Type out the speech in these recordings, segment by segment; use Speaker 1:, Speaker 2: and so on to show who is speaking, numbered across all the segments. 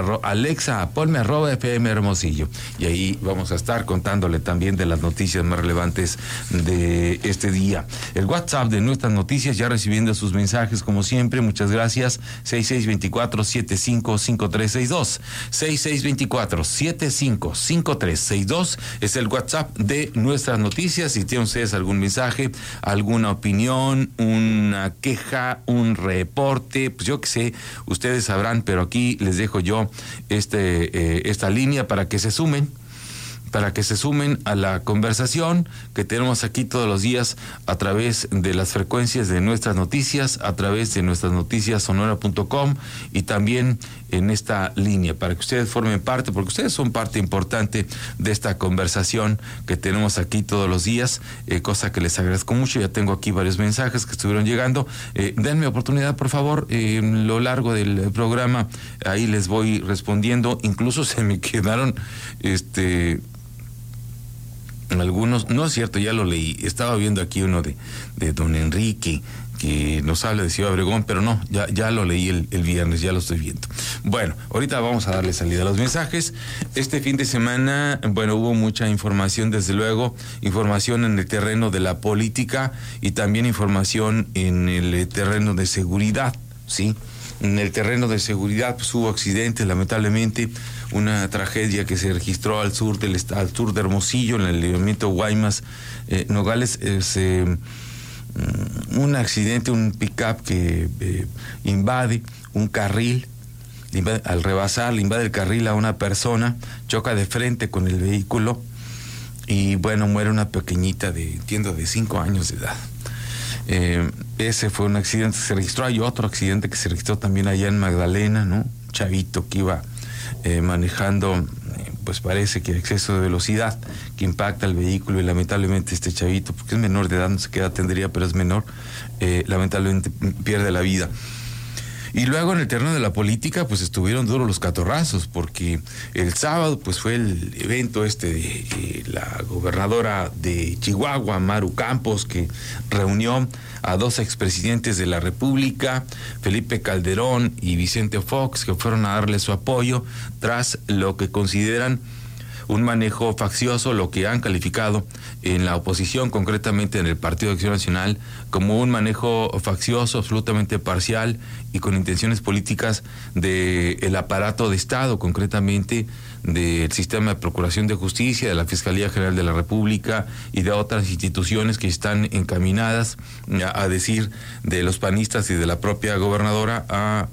Speaker 1: Alexa, ponme @FM Hermosillo. Y ahí vamos a estar contándole también de las noticias más relevantes de este día. El WhatsApp de nuestras noticias, ya recibiendo sus mensajes como siempre, muchas gracias. 6624-755362. 6624-755362 es el WhatsApp de nuestras noticias. Si tienen ustedes algún mensaje, alguna opinión, una queja, un reporte, pues yo qué sé, ustedes sabrán, pero aquí les dejo yo esta línea para que se sumen a la conversación que tenemos aquí todos los días a través de las frecuencias de nuestras noticias, a través de nuestras noticias sonora.com y también en esta línea, para que ustedes formen parte, porque ustedes son parte importante de esta conversación que tenemos aquí todos los días, cosa que les agradezco mucho. Ya tengo aquí varios mensajes que estuvieron llegando. Denme oportunidad, por favor, en lo largo del programa, ahí les voy respondiendo. Incluso se me quedaron algunos, no es cierto, ya lo leí, estaba viendo aquí uno de don Enrique, que nos habla de Ciudad Obregón, pero no, ya lo leí el viernes, ya lo estoy viendo. Bueno, ahorita vamos a darle salida a los mensajes. Este fin de semana, bueno, hubo mucha información, desde luego, información en el terreno de la política y también información en el terreno de seguridad, ¿sí? En el terreno de seguridad, pues hubo accidentes, lamentablemente, una tragedia que se registró al sur de Hermosillo, en el libramiento Guaymas, Nogales. Un accidente, un pick-up que invade un carril, al rebasar, le invade el carril a una persona, choca de frente con el vehículo y bueno, muere una pequeñita de 5 años de edad. Ese fue un accidente que se registró. Hay otro accidente que se registró también allá en Magdalena, ¿no? Un chavito que iba manejando, pues parece que exceso de velocidad, que impacta el vehículo y lamentablemente este chavito, porque es menor de edad, no sé qué edad tendría, pero es menor, lamentablemente pierde la vida. Y luego en el terreno de la política, pues estuvieron duros los catorrazos, porque el sábado pues fue el evento de la gobernadora de Chihuahua, Maru Campos, que reunió a 2 expresidentes de la República, Felipe Calderón y Vicente Fox, que fueron a darle su apoyo tras lo que consideran un manejo faccioso, lo que han calificado en la oposición, concretamente en el Partido de Acción Nacional, como un manejo faccioso, absolutamente parcial y con intenciones políticas del aparato de Estado, concretamente del sistema de Procuración de Justicia, de la Fiscalía General de la República y de otras instituciones que están encaminadas, a decir de los panistas y de la propia gobernadora, a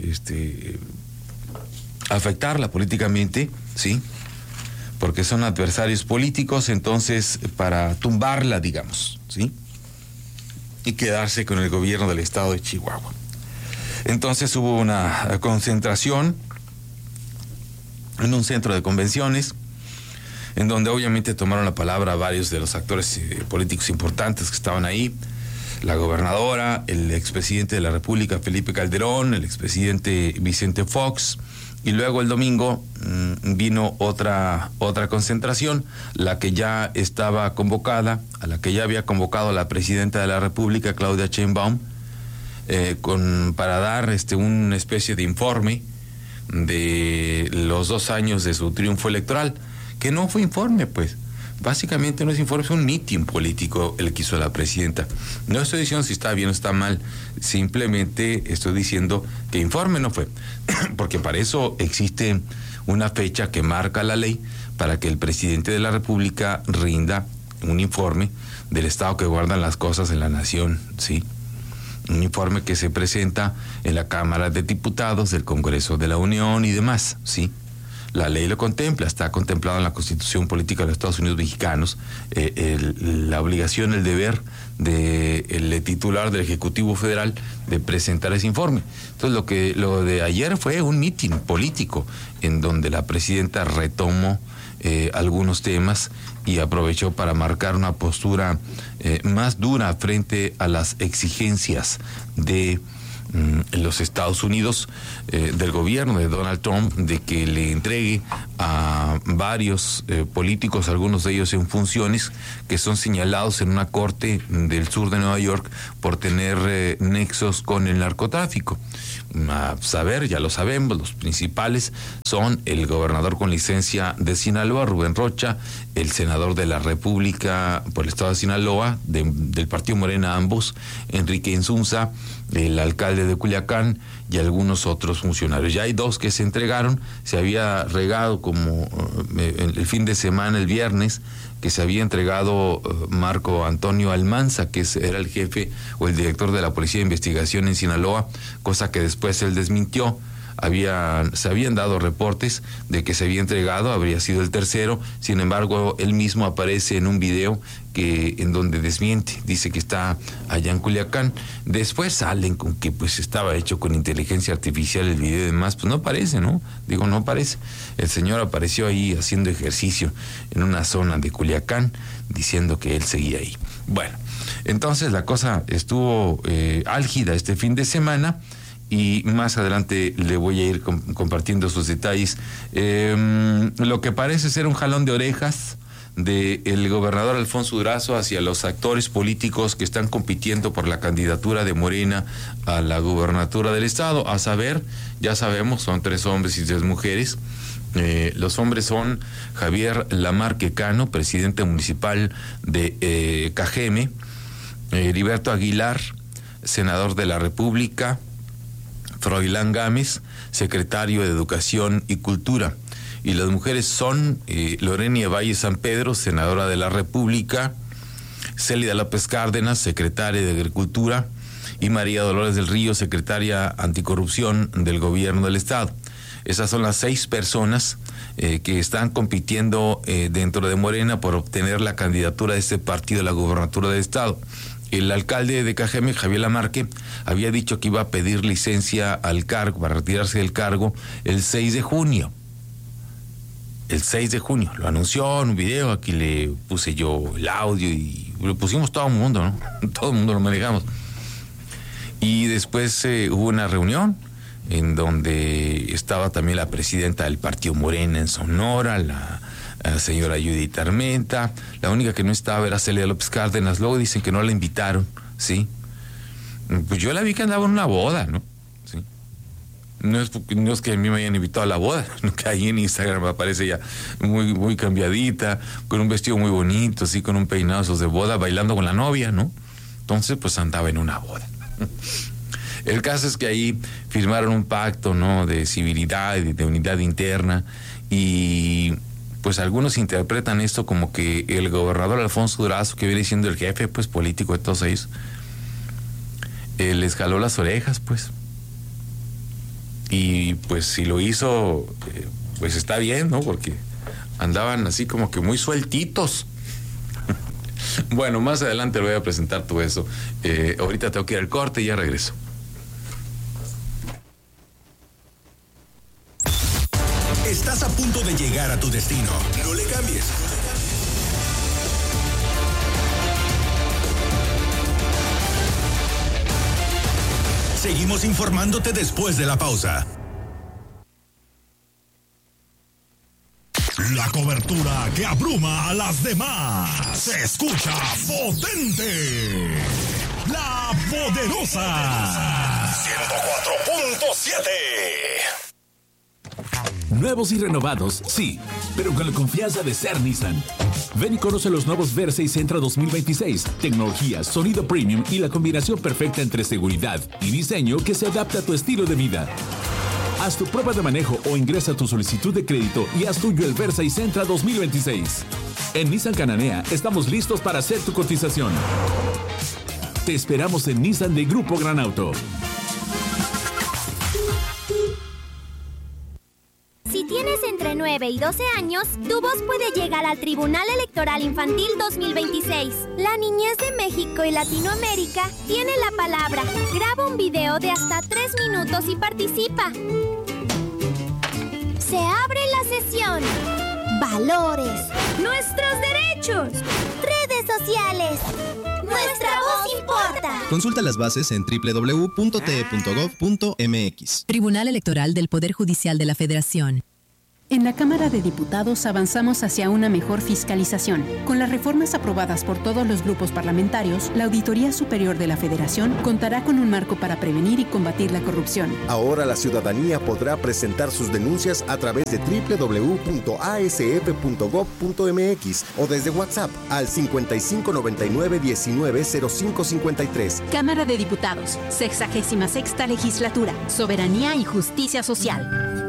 Speaker 1: afectarla políticamente, ¿sí?, porque son adversarios políticos, entonces para tumbarla, digamos, ¿sí?, y quedarse con el gobierno del estado de Chihuahua. Entonces hubo una concentración en un centro de convenciones, en donde obviamente tomaron la palabra varios de los actores políticos importantes que estaban ahí: la gobernadora, el expresidente de la República, Felipe Calderón, el expresidente Vicente Fox. Y luego el domingo vino otra concentración, la que ya estaba convocada, a la que ya había convocado la presidenta de la República, Claudia Sheinbaum, para dar una especie de informe de los 2 años de su triunfo electoral, que no fue informe, pues. Básicamente no es informe, es un mitin político el que hizo la presidenta. No estoy diciendo si está bien o está mal, simplemente estoy diciendo que informe no fue, porque para eso existe una fecha que marca la ley para que el presidente de la República rinda un informe del estado que guardan las cosas en la nación, ¿sí? Un informe que se presenta en la Cámara de Diputados, del Congreso de la Unión y demás, ¿sí? La ley lo contempla, está contemplado en la Constitución Política de los Estados Unidos Mexicanos, la obligación, el deber del titular del Ejecutivo Federal de presentar ese informe. Entonces lo de ayer fue un mitin político en donde la presidenta retomó algunos temas y aprovechó para marcar una postura más dura frente a las exigencias de en los Estados Unidos del gobierno de Donald Trump de que le entregue a varios políticos, algunos de ellos en funciones, que son señalados en una corte del sur de Nueva York por tener nexos con el narcotráfico. A saber, ya lo sabemos, los principales son el gobernador con licencia de Sinaloa, Rubén Rocha, el senador de la República por el estado de Sinaloa, del partido Morena ambos, Enrique Insunza, el alcalde de Culiacán y algunos otros funcionarios. Ya hay dos que se entregaron. Se había regado como el fin de semana, el viernes, que se había entregado Marco Antonio Almanza, que era el jefe o el director de la Policía de Investigación en Sinaloa, cosa que después él desmintió. Se habían dado reportes de que se había entregado, habría sido el tercero. Sin embargo, él mismo aparece en un video en donde desmiente, dice que está allá en Culiacán. Después salen con que pues estaba hecho con inteligencia artificial el video y demás. Pues no aparece, ¿no? Digo, no aparece. El señor apareció ahí haciendo ejercicio en una zona de Culiacán, diciendo que él seguía ahí. Bueno, entonces la cosa estuvo álgida este fin de semana. Y más adelante le voy a ir compartiendo sus detalles. Lo que parece ser un jalón de orejas del gobernador Alfonso Durazo hacia los actores políticos que están compitiendo por la candidatura de Morena a la gubernatura del estado. A saber, ya sabemos, son 3 hombres y 3 mujeres. Los hombres son Javier Lamarque Cano, presidente municipal de Cajeme, Heriberto Aguilar, senador de la República, Froilán Gámez, secretario de Educación y Cultura. Y las mujeres son Lorenia Valle San Pedro, senadora de la República, Célida López Cárdenas, secretaria de Agricultura, y María Dolores del Río, secretaria anticorrupción del gobierno del estado. Esas son las 6 personas que están compitiendo dentro de Morena por obtener la candidatura de este partido a la gubernatura del estado. El alcalde de Cajeme, Javier Lamarque, había dicho que iba a pedir licencia al cargo, para retirarse del cargo, el 6 de junio. El 6 de junio. Lo anunció en un video, aquí le puse yo el audio y lo pusimos todo el mundo, ¿no? Todo el mundo lo manejamos. Y después hubo una reunión en donde estaba también la presidenta del partido Morena en Sonora, la señora Judith Armenta. La única que no estaba era Célida López Cárdenas. Luego dicen que no la invitaron, ¿sí? Pues yo la vi que andaba en una boda, ¿no? ¿Sí? No es que a mí me hayan invitado a la boda, que ahí en Instagram me aparece ya muy, muy cambiadita, con un vestido muy bonito, así, con un peinado esos de boda, bailando con la novia, ¿no? Entonces, pues andaba en una boda. El caso es que ahí firmaron un pacto, ¿no?, de civilidad y de unidad interna, y pues algunos interpretan esto como que el gobernador Alfonso Durazo, que viene siendo el jefe pues político de todos ellos, les jaló las orejas, pues. Y pues si lo hizo, pues está bien, ¿no? Porque andaban así como que muy sueltitos. Bueno, más adelante le voy a presentar todo eso. Ahorita tengo que ir al corte y ya regreso.
Speaker 2: Estás a punto de llegar a tu destino. No le cambies. Seguimos informándote después de la pausa. La cobertura que abruma a las demás. Se escucha potente. La Poderosa. 104.7.
Speaker 3: Nuevos y renovados, sí, pero con la confianza de ser Nissan. Ven y conoce los nuevos Versa y Sentra 2026. Tecnología, sonido premium y la combinación perfecta entre seguridad y diseño que se adapta a tu estilo de vida. Haz tu prueba de manejo o ingresa tu solicitud de crédito y haz tuyo el Versa y Sentra 2026. En Nissan Cananea estamos listos para hacer tu cotización. Te esperamos en Nissan de Grupo Gran Auto.
Speaker 4: Si tienes entre 9 y 12 años, tu voz puede llegar al Tribunal Electoral Infantil 2026. La niñez de México y Latinoamérica tiene la palabra. Graba un video de hasta 3 minutos y participa. Se abre la sesión. Valores. Nuestros derechos. Redes sociales. Nuestra voz importa.
Speaker 5: Consulta las bases en www.te.gov.mx.
Speaker 6: Tribunal Electoral del Poder Judicial de la Federación.
Speaker 7: En la Cámara de Diputados avanzamos hacia una mejor fiscalización. Con las reformas aprobadas por todos los grupos parlamentarios, la Auditoría Superior de la Federación contará con un marco para prevenir y combatir la corrupción.
Speaker 8: Ahora la ciudadanía podrá presentar sus denuncias a través de www.asf.gov.mx o desde WhatsApp al 5599-190553.
Speaker 7: Cámara de Diputados, 66ª Legislatura, Soberanía y Justicia Social.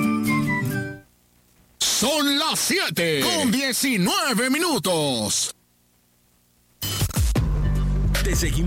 Speaker 9: Son las 7 con 19 minutos.
Speaker 2: Te seguimos